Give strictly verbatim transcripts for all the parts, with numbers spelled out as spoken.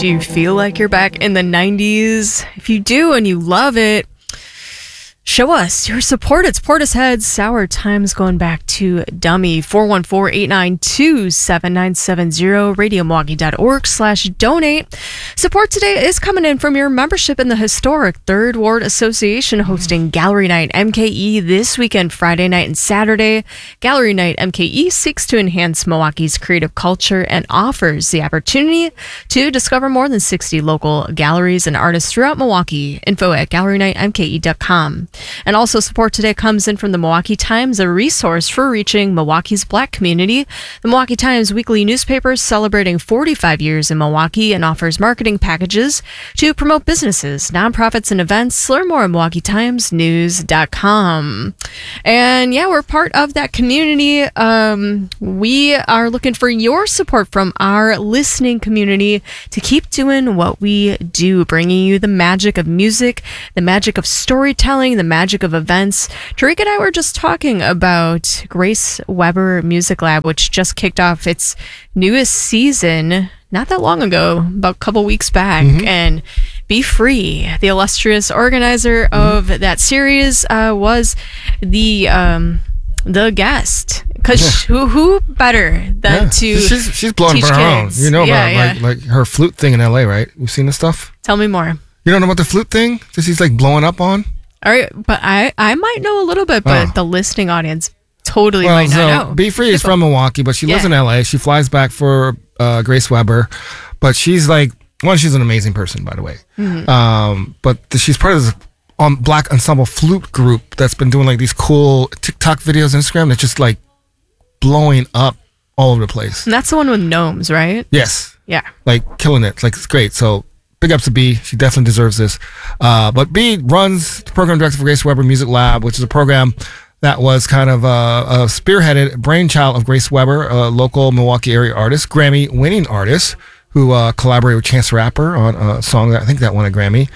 Do you feel like you're back in the nineties? If you do and you love it, show us your support. It's Portishead, Sour Times, going back to Dummy. four one four, eight nine two, seven nine seven zero, radio milwaukee dot org slash donate. Support today is coming in from your membership in the historic Third Ward Association, hosting Gallery Night M K E this weekend, Friday night and Saturday. Gallery Night M K E seeks to enhance Milwaukee's creative culture and offers the opportunity to discover more than sixty local galleries and artists throughout Milwaukee. Info at gallery night m k e dot com. And also support today comes in from the Milwaukee Times, a resource for reaching Milwaukee's Black community. The Milwaukee Times weekly newspaper is celebrating forty-five years in Milwaukee and offers marketing packages to promote businesses, nonprofits, and events. Learn more at milwaukee times news dot com. And yeah, we're part of that community. Um, we are looking for your support from our listening community to keep doing what we do, bringing you the magic of music, the magic of storytelling, the magic of events. Tarek and I were just talking about Grace Weber Music Lab, which just kicked off its newest season not that long ago, about a couple weeks back. Mm-hmm. And Be Free, the illustrious organizer of mm-hmm. that series, uh, was the um, the guest. Because yeah. who who better than yeah. to she's she's blowing teach up her kids. own. You know yeah, about yeah. like like her flute thing in L A, right? You've seen this stuff? Tell me more. You don't know about the flute thing that she's like blowing up on? All right, but I, I might know a little bit, but oh. the listening audience totally well, might not so know. Be Free is from Milwaukee, but she yeah. lives in L A. She flies back for uh, Grace Weber, but she's like, well, she's an amazing person, by the way. Mm-hmm. Um, but she's part of this um, Black Ensemble flute group that's been doing like these cool TikTok videos on Instagram that's just like blowing up all over the place. And that's the one with gnomes, right? Yes. Yeah. Like killing it. Like it's great. So big ups to B. She definitely deserves this. Uh, but B runs the program director for Grace Weber Music Lab, which is a program that was kind of uh, a spearheaded brainchild of Grace Weber, a local Milwaukee area artist, Grammy-winning artist, who uh, collaborated with Chance the Rapper on a song that I think that won a Grammy.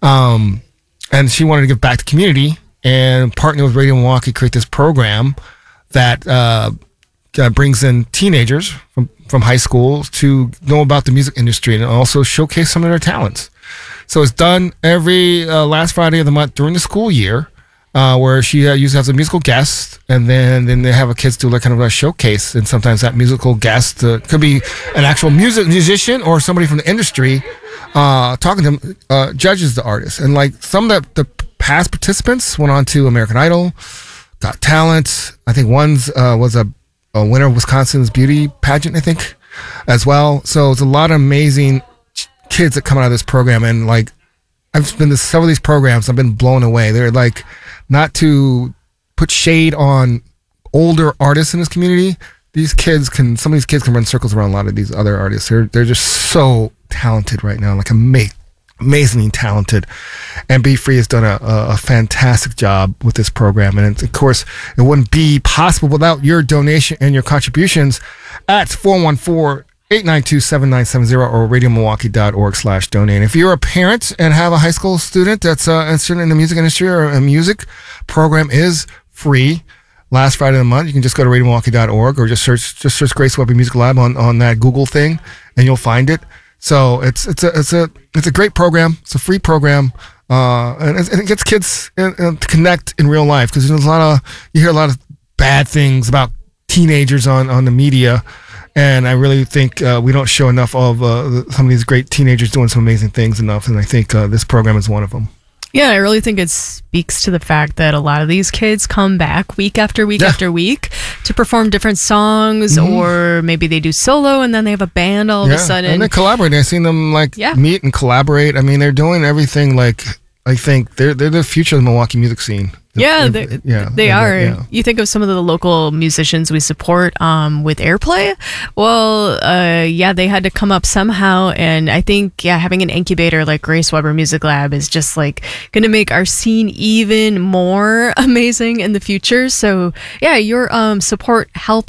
Um, and she wanted to give back to the community and partner with Radio Milwaukee, create this program that uh, uh, brings in teenagers from from high school to know about the music industry and also showcase some of their talents. So it's done every uh, last Friday of the month during the school year, uh, where she uh, usually has a musical guest, and then, then they have a kids do like kind of a showcase, and sometimes that musical guest uh, could be an actual music musician or somebody from the industry uh, talking to them, uh, judges the artist. And like some of the, the past participants went on to American Idol, Got Talent. I think one's uh, was a a winner of Wisconsin's beauty pageant, I think, as well. So it's a lot of amazing kids that come out of this program. And like, I've been to several of these programs, I've been blown away. They're like, not to put shade on older artists in this community. These kids can, some of these kids can run circles around a lot of these other artists. They're, they're just so talented right now, like ama- amazingly talented. And Be Free has done a, a, a fantastic job with this program. And of course, it wouldn't be possible without your donation and your contributions at four one four, eight nine two, seven nine seven zero or radio milwaukee dot org slash donate. If you're a parent and have a high school student that's uh, interested in the music industry or a music program is free. Last Friday of the month, you can just go to radio milwaukee dot org or just search just search Grace Weber Music Lab on, on that Google thing and you'll find it. So it's it's a it's a it's a great program. It's a free program, uh, and, it, and it gets kids in, in, to connect in real life, because there's a lot of you hear a lot of bad things about teenagers on, on the media, and I really think uh, we don't show enough of uh, some of these great teenagers doing some amazing things enough, and I think uh, this program is one of them. Yeah, I really think it speaks to the fact that a lot of these kids come back week after week yeah. after week to perform different songs, mm-hmm. or maybe they do solo and then they have a band all yeah. of a sudden. And they collaborate. I've seen them like yeah. meet and collaborate. I mean, they're doing everything. Like, I think they're they're the future of the Milwaukee music scene. Yeah, they, yeah, they are. Yeah. You think of some of the local musicians we support um, with Airplay. Well, uh, yeah, they had to come up somehow, and I think yeah, having an incubator like Grace Weber Music Lab is just like going to make our scene even more amazing in the future. So yeah, your um, support helps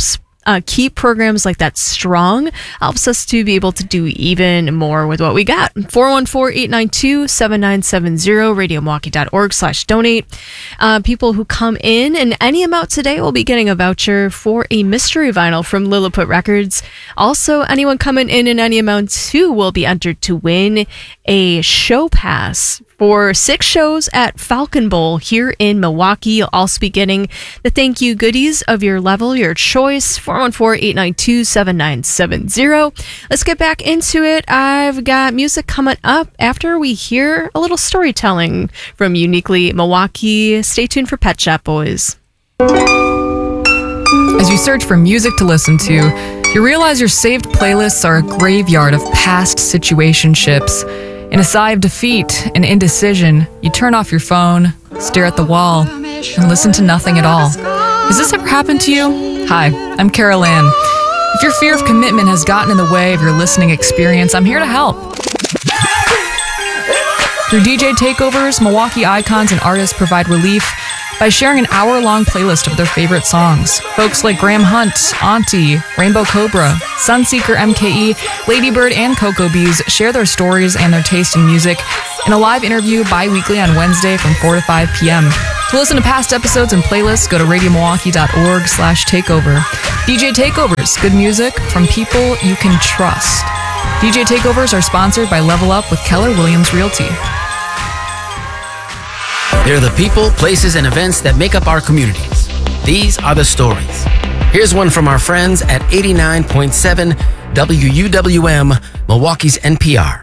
uh, keep programs like that strong helps us to be able to do even more with what we got. four one four, eight nine two, seven nine seven zero, radio milwaukee dot org slash donate. Uh, people who come in in any amount today will be getting a voucher for a mystery vinyl from Lilliput Records. Also, anyone coming in in any amount too will be entered to win a show pass for six shows at Falcon Bowl here in Milwaukee. You'll also be getting the thank you goodies of your level, your choice, four one four, eight nine two, seven nine seven zero. Let's get back into it. I've got music coming up after we hear a little storytelling from Uniquely Milwaukee. Stay tuned for Pet Shop Boys. As you search for music to listen to, you realize your saved playlists are a graveyard of past situationships. In a sigh of defeat and indecision, you turn off your phone, stare at the wall, and listen to nothing at all. Has this ever happened to you? Hi, I'm Carol Ann. If your fear of commitment has gotten in the way of your listening experience, I'm here to help. Through D J takeovers, Milwaukee icons and artists provide relief by sharing an hour-long playlist of their favorite songs. Folks like Graham Hunt, Auntie, Rainbow Cobra, Sunseeker M K E, Ladybird, and Cocoa Bees share their stories and their taste in music in a live interview bi-weekly on Wednesday from four to five p.m. To listen to past episodes and playlists, go to radio milwaukee dot org slash takeover. D J Takeovers, good music from people you can trust. D J Takeovers are sponsored by Level Up with Keller Williams Realty. They're the people, places, and events that make up our communities. These are the stories. Here's one from our friends at eighty-nine point seven W U W M, Milwaukee's N P R.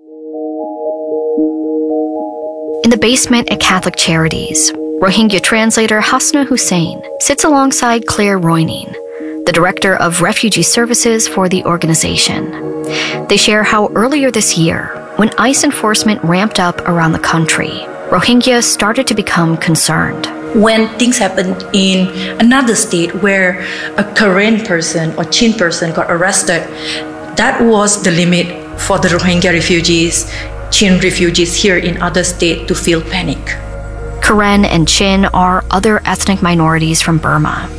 In the basement at Catholic Charities, Rohingya translator Hasna Hussain sits alongside Claire Royneen, the director of refugee services for the organization. They share how earlier this year, when ICE enforcement ramped up around the country, Rohingya started to become concerned. When things happened in another state where a Karen person or Chin person got arrested, that was the limit for the Rohingya refugees, Chin refugees here in other states to feel panic. Karen and Chin are other ethnic minorities from Burma.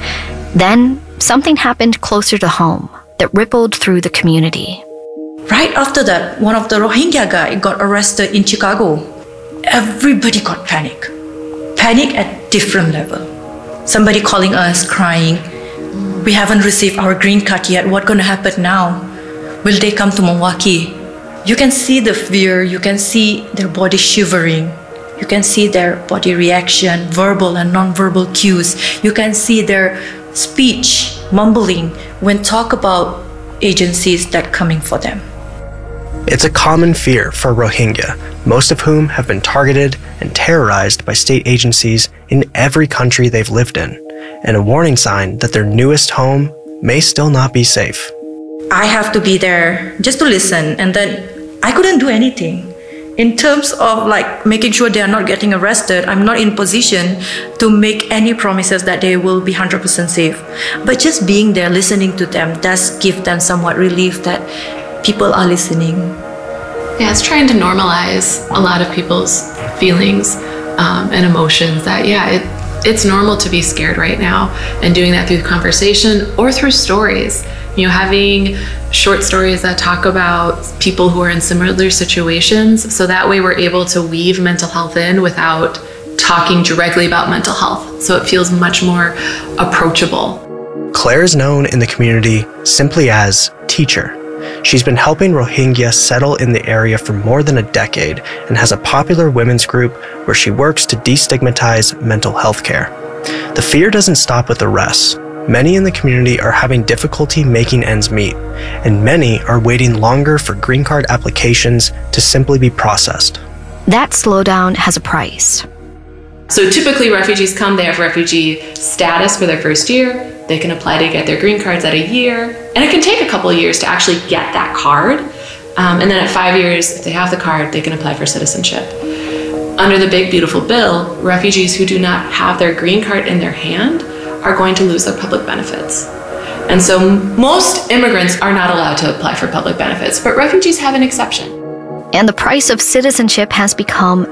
Then, something happened closer to home that rippled through the community. Right after that, one of the Rohingya guy got arrested in Chicago. Everybody got panic. Panic at different level. Somebody calling us, crying, we haven't received our green card yet, what's gonna happen now? Will they come to Milwaukee? You can see the fear, you can see their body shivering, you can see their body reaction, verbal and non-verbal cues, you can see their speech, mumbling when talk about agencies that coming for them. It's a common fear for Rohingya, most of whom have been targeted and terrorized by state agencies in every country they've lived in, and a warning sign that their newest home may still not be safe. I have to be there just to listen, and then I couldn't do anything. In terms of like making sure they are not getting arrested, I'm not in position to make any promises that they will be one hundred percent safe. But just being there, listening to them, does give them somewhat relief that people are listening. Yeah, it's trying to normalize a lot of people's feelings um, and emotions that, yeah, it, it's normal to be scared right now, and doing that through conversation or through stories. You know, having short stories that talk about people who are in similar situations, so that way we're able to weave mental health in without talking directly about mental health. So it feels much more approachable. Claire is known in the community simply as Teacher. She's been helping Rohingya settle in the area for more than a decade and has a popular women's group where she works to destigmatize mental health care. The fear doesn't stop with arrests. Many in the community are having difficulty making ends meet, and many are waiting longer for green card applications to simply be processed. That slowdown has a price. So typically refugees come, they have refugee status for their first year, they can apply to get their green cards at a year, and it can take a couple of years to actually get that card. Um, and then at five years, if they have the card, they can apply for citizenship. Under the Big Beautiful Bill, refugees who do not have their green card in their hand are going to lose their public benefits. And so most immigrants are not allowed to apply for public benefits, but refugees have an exception. And the price of citizenship has become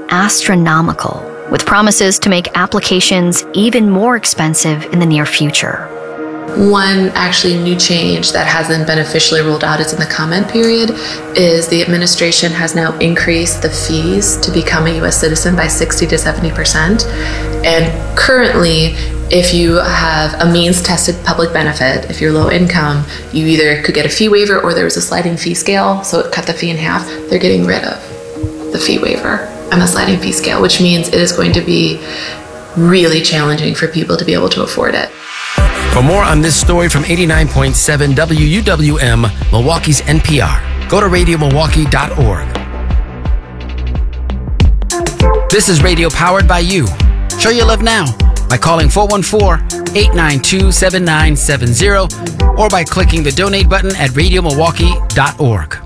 astronomical, with promises to make applications even more expensive in the near future. One actually new change that hasn't been officially rolled out, it's in the comment period, is the administration has now increased the fees to become a U S citizen by sixty to seventy percent. And currently, if you have a means tested public benefit, if you're low income, you either could get a fee waiver or there was a sliding fee scale, so it cut the fee in half. They're getting rid of the fee waiver and the sliding fee scale, which means it is going to be really challenging for people to be able to afford it. For more on this story from eighty-nine point seven W U W M, Milwaukee's N P R, go to radio milwaukee dot org. This is Radio Powered by You. Show your love now by calling four one four, eight nine two, seven nine seven zero or by clicking the donate button at radio milwaukee dot org.